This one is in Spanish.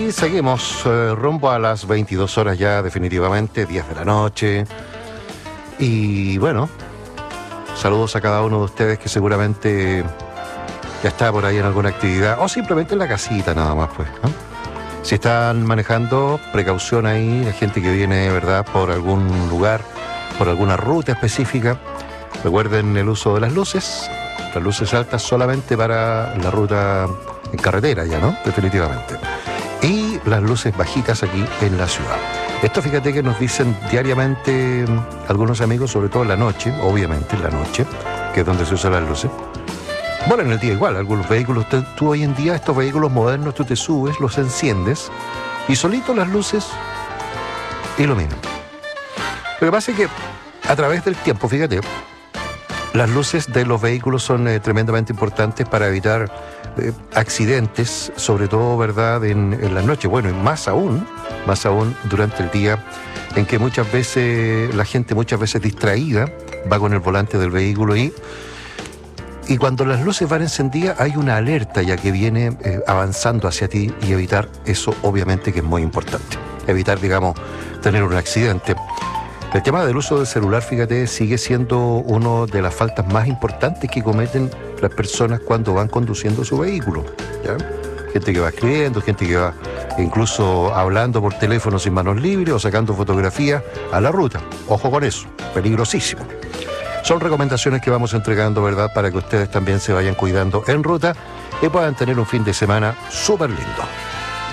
Y seguimos rumbo a las 22 horas ya definitivamente, 10 de la noche. Y bueno, saludos a cada uno de ustedes que seguramente ya está por ahí en alguna actividad o simplemente en la casita nada más, pues, ¿no? Si están manejando, precaución ahí, la gente que viene, ¿verdad?, por algún lugar, por alguna ruta específica. Recuerden el uso de las luces altas solamente para la ruta en carretera ya, ¿no? Definitivamente. Y las luces bajitas aquí en la ciudad. Esto fíjate que nos dicen diariamente algunos amigos, sobre todo en la noche, obviamente en la noche, que es donde se usan las luces. Bueno, en el día igual, algunos vehículos, tú hoy en día, estos vehículos modernos, tú te subes, los enciendes y solito las luces iluminan. Lo que pasa es que a través del tiempo, fíjate, las luces de los vehículos son tremendamente importantes para evitar accidentes, sobre todo, ¿verdad?, en la noche. Bueno, y más aún durante el día, en que muchas veces la gente, muchas veces distraída, va con el volante del vehículo y cuando las luces van encendidas hay una alerta ya que viene avanzando hacia ti, y evitar eso obviamente que es muy importante. Evitar, digamos, tener un accidente. El tema del uso del celular, fíjate, sigue siendo una de las faltas más importantes que cometen las personas cuando van conduciendo su vehículo, ¿ya? Gente que va escribiendo, gente que va incluso hablando por teléfono sin manos libres o sacando fotografías a la ruta. Ojo con eso, peligrosísimo. Son recomendaciones que vamos entregando, ¿verdad?, para que ustedes también se vayan cuidando en ruta y puedan tener un fin de semana súper lindo.